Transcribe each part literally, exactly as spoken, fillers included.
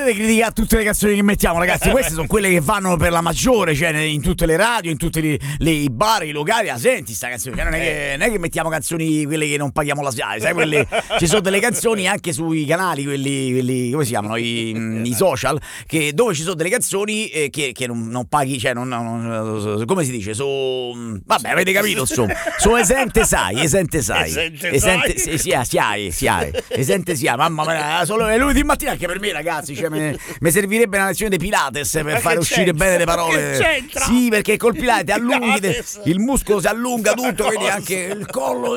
potete criticare tutte le canzoni che mettiamo, ragazzi. Queste sono quelle che vanno per la maggiore, cioè in tutte le radio, in tutti le, le i bar, i locali. La senti sta canzone? Cioè, non, è che, non è che mettiamo canzoni quelle che non paghiamo la S I A E, sai? Quelle, ci sono delle canzoni anche sui canali, quelli, quelli come si chiamano? I, i social, che, dove ci sono delle canzoni eh, che, che non, non paghi, cioè non, non, come si dice? So, vabbè, avete capito, insomma. So esente sai, esente sai. Esente, esente sai. si ha, si ha, si ha, esente si ha, mamma mia, solo è lunedì mattina anche per me, ragazzi, cioè mi servirebbe una lezione di Pilates per Ma fare che uscire c'entra? bene le Ma parole. che c'entra? Sì, perché col Pilates allunghi te- Pilates. il muscolo si allunga tutto, quindi cosa? anche il collo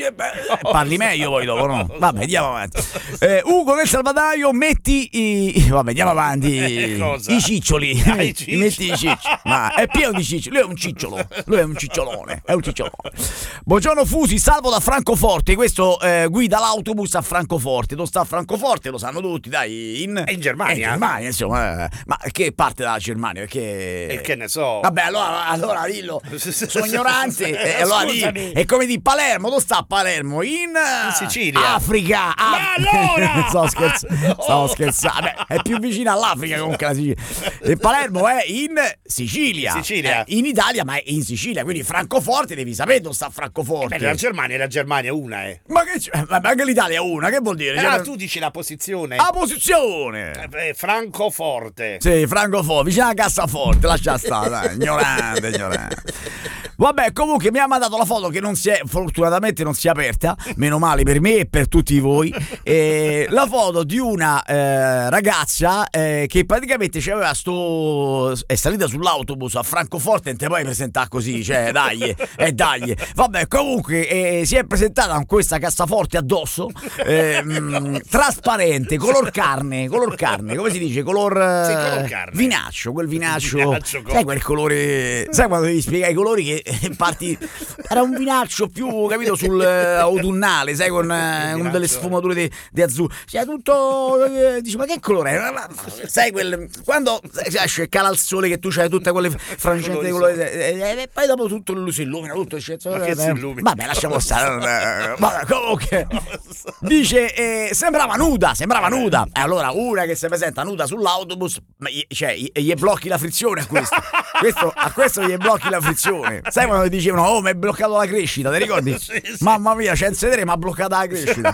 parli meglio poi dopo, no? Vabbè, andiamo avanti. Eh, Ugo nel salvadanaio, metti i vabbè, andiamo avanti. Cosa? I ciccioli. Ah, i ciccioli. Metti i ciccioli. Ma è pieno di ciccioli, lui è un cicciolo, lui è un cicciolone, è un cicciolone. Buongiorno Fusi, salvo da Francoforte, questo eh, guida l'autobus a Francoforte. Dove sta a Francoforte? Lo sanno tutti, dai, in, È in Germania. è in Germania, insomma. eh. Ma che parte dalla Germania? Perché E che ne so. Vabbè, allora, allora dillo. Sono ignoranti. E allora di, Scusami. è come di Palermo. Dove sta Palermo? In, In Sicilia. Africa. Ma allora? Stavo scherzando. No. Stavo scherzando. Beh, è più vicina all'Africa comunque la Sicilia. E Palermo è in Sicilia. In Sicilia. Eh, in Italia, ma è in Sicilia. Quindi Francoforte devi sapere dove sta Francoforte. Beh, la Germania, la Germania una è. Ma che c'è? Ma anche l'Italia è una, che vuol dire? Eh, Cioè, ah, tu dici la posizione. a posizione. Eh, beh, Francoforte. Sì, Francoforte, vicino alla cassaforte, lascia stare, dai, ignorante, ignorante. Vabbè, comunque mi ha mandato la foto che non si è, fortunatamente non si è aperta, meno male per me e per tutti voi, eh, la foto di una eh, ragazza eh, che praticamente c'aveva sto, è salita sull'autobus a Francoforte e te poi presentare così, cioè dai, e eh, dai. Vabbè, comunque eh, si è presentata con questa cassaforte addosso, eh, mh, trasparente, color carne, color carne, come si dice? Color, Sì, eh, color carne. vinaccio, quel vinaccio, Vinaccio, sai quel colore, sai quando devi spiegare i colori che parti, era un vinaccio più, capito, sul eh, autunnale, sai, con, eh, con delle sfumature di, di azzurro, cioè tutto, eh, dici ma che colore è? Sai quel, quando esce e cala il sole che tu c'hai tutte quelle frangenti di colori e poi dopo tutto si illumina tutto, Ma che si illumina? vabbè, lasciamo stare. Vabbè, comunque dice eh, sembrava nuda, sembrava nuda. E allora una che si presenta nuda sull'autobus, ma gli, cioè gli, gli blocchi la frizione a questo. questo a questo gli blocchi la frizione. Sai quando dicevano "Oh, mi hai bloccato la crescita", ti ricordi? Sì, sì. Mamma mia, c'è il sedere, mi ha bloccata la crescita.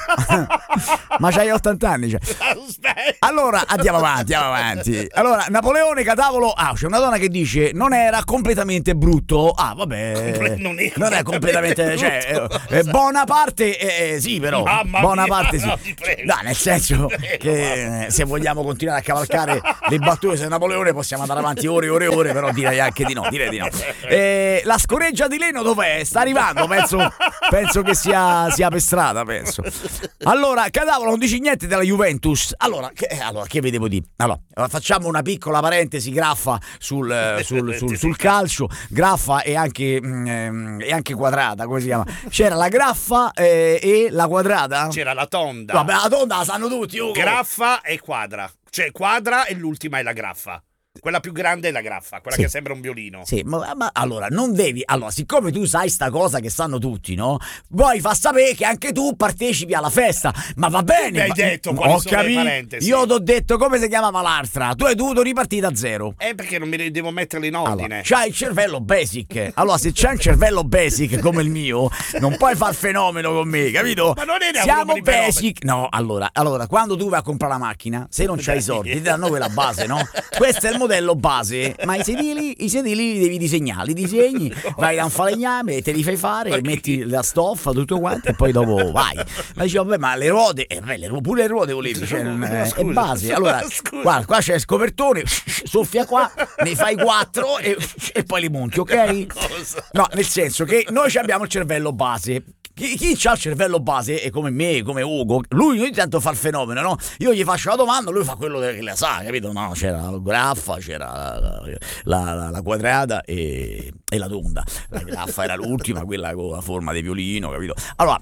Ma c'hai ottanta anni, cioè. Aspetta. Allora andiamo avanti, andiamo avanti. Allora, Napoleone Catavolo. Ah, c'è una donna che dice non era completamente brutto. Ah, vabbè. Comple- non è non è completamente. completamente Cioè, brutto. eh, Bonaparte, eh, eh, sì, però. Mamma Bonaparte, mia, sì. no, ti prego. No, nel senso Prego, che eh, se vogliamo continuare a cavalcare le battute su Napoleone possiamo andare avanti ore e ore e ore, però direi anche di no, direi di no. Eh, la scoreggia di Leno dov'è? Sta arrivando, penso, penso che sia, sia per strada, penso. Allora, Cadavolo, non dici niente della Juventus. Allora, che, eh, allora, che vedevo di? Allora, facciamo una piccola parentesi graffa sul, eh, sul, sul, sul calcio. Graffa e anche, mm, ehm, e anche quadrata, come si chiama? C'era la graffa eh, e la quadrata? C'era la tonda. Vabbè, la tonda la sanno tutti, Ugo. Graffa e quadra. Cioè quadra e l'ultima è la graffa. Quella più grande è la graffa, quella Sì. che sembra un violino. Sì, ma, ma allora non devi. Allora, siccome tu sai sta cosa che sanno tutti, no? Vuoi far sapere che anche tu partecipi alla festa. Ma va bene. mi hai ma- detto quali ho sono le capito. parentesi? Io ti ho detto come si chiamava l'altra. Tu hai dovuto ripartire da zero. Eh, perché non mi de- devo metterle in Allora, ordine. c'hai il cervello basic. Allora, se c'hai un cervello basic come il mio, non puoi far fenomeno con me, capito? Ma non era uno Siamo per i fenomeni. basic. No, allora, allora, quando tu vai a comprare la macchina, se non c'hai i soldi, ti danno quella base, no? Questo è il modello base. Ma i sedili, i sedili li devi disegnare, li disegni, vai da un falegname, te li fai fare, metti la stoffa, tutto quanto, e poi dopo vai. Ma dicevo, vabbè, ma le ruote, eh, beh, le ru- pure le ruote volevi, cioè, non- è, è Scusa, base. Allora, scusa. guarda, qua c'è il scopertone, soffia qua, ne fai quattro e, e poi li monti, ok? Cosa? No, nel senso che noi ci abbiamo il cervello base. Chi, chi ha il cervello base è come me, come Ugo, lui ogni tanto fa il fenomeno, no? Io gli faccio la domanda, lui fa quello che la sa, capito? No, c'era la graffa, c'era la, la, la, la quadrata e, e la tonda. La graffa era l'ultima, quella con la forma di violino, capito? Allora,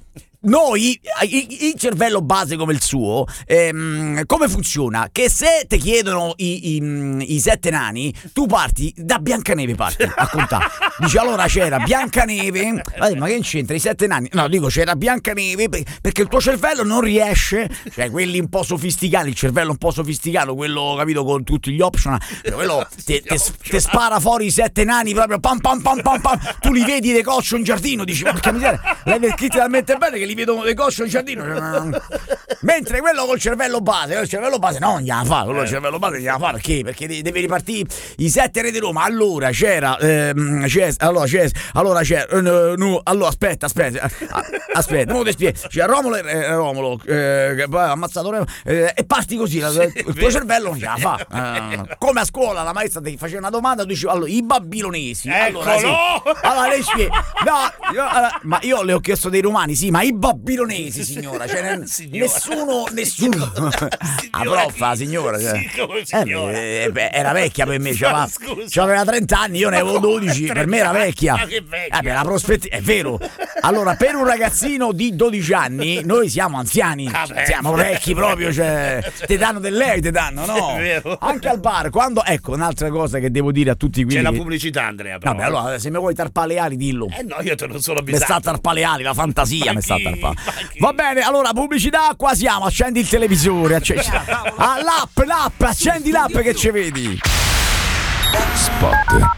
noi, il cervello base come il suo, ehm, come funziona? Che se ti chiedono i, i, i sette nani, tu parti da Biancaneve, parti a contare. Dici allora c'era Biancaneve, eh, ma che c'entra i sette nani? No, dico c'era Biancaneve perché il tuo cervello non riesce, cioè quelli un po' sofisticati, il cervello un po' sofisticato, quello capito con tutti gli optional, quello ti spara fuori i sette nani proprio pam pam pam pam pam, tu li vedi de coccio in giardino, dici porca miseria, l'hai descritti talmente bene che li vedo de coccio in giardino. Mentre quello col cervello base, il cervello base no, non gliela fa, quello il cervello base gliela fa perché? Perché deve ripartire i sette re di Roma. Allora c'era ehm, c'è, allora c'è allora c'è uh, no, allora aspetta aspetta aspetta non ti spiego, c'è Romolo e Romolo eh, che poi ha ammazzato eh, e parti così, il tuo cervello non ce la fa, eh, come a scuola la maestra ti faceva una domanda, tu dici allora i babilonesi, allora sì, allora lei spiega no, io, allora, ma io le ho chiesto dei romani, sì, ma i babilonesi signora, cioè, signora. nessuno nessuno a prof la signora, cioè. Sì, come signora. Eh, beh, era vecchia per me, c'aveva, c'aveva trenta anni, io ne avevo dodici, per me era vecchia. Ma che vecchia. Eh, beh, la prospettiva è vero. Allora, per un ragazzino di dodici anni, noi siamo anziani, ah, beh, siamo vecchi proprio, cioè, te danno del lei, te danno, no? È vero. Anche al bar, quando, ecco, un'altra cosa che devo dire a tutti quelli. C'è la che... pubblicità, Andrea. Però. Vabbè, allora, se mi vuoi tarpare le ali, dillo. Eh no, io te non sono Mi sta avvisato. tarpare le ali, la fantasia Ma mi sta chi? tarpare. Ma chi? Va bene, allora, pubblicità, qua siamo, accendi il televisore, accendi... ah, l'app, l'app, accendi l'app che ci vedi. Spot.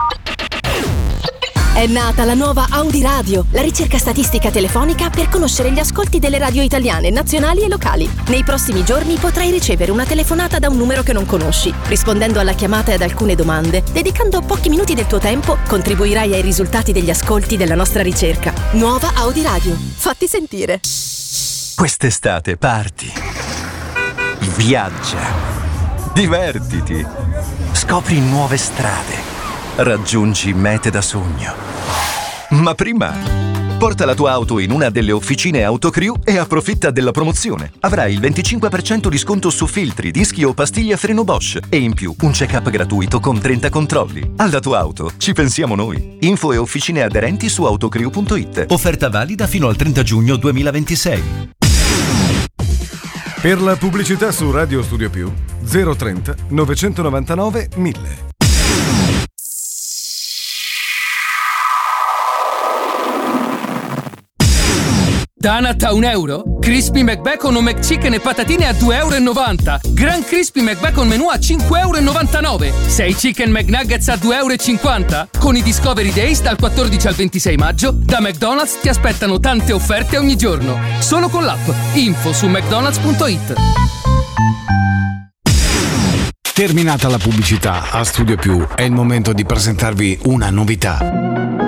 È nata la nuova Audi Radio, la ricerca statistica telefonica per conoscere gli ascolti delle radio italiane, nazionali e locali. Nei prossimi giorni potrai ricevere una telefonata da un numero che non conosci. Rispondendo alla chiamata e ad alcune domande, dedicando pochi minuti del tuo tempo, contribuirai ai risultati degli ascolti della nostra ricerca. Nuova Audi Radio. Fatti sentire. Quest'estate parti. Viaggia. Divertiti. Scopri nuove strade. Raggiungi mete da sogno. Ma prima, porta la tua auto in una delle officine Autocrew e approfitta della promozione. Avrai il venticinque per cento di sconto su filtri, dischi o pastiglie a freno Bosch e in più un check-up gratuito con trenta controlli. Alla tua auto ci pensiamo noi. Info e officine aderenti su autocrew punto it. Offerta valida fino al trenta giugno duemilaventisei. Per la pubblicità su Radio Studio Più zero trenta novecentonovantanove mille. Donut a un euro? Crispy McBacon o McChicken e patatine a due e novanta euro. Gran Crispy McBacon menù a cinque e novantanove euro. sei Chicken McNuggets a due e cinquanta euro. Con i Discovery Days dal quattordici al ventisei maggio, da McDonald's ti aspettano tante offerte ogni giorno. Solo con l'app. Info su mcdonalds punto it. Terminata la pubblicità, a Studio Più è il momento di presentarvi una novità.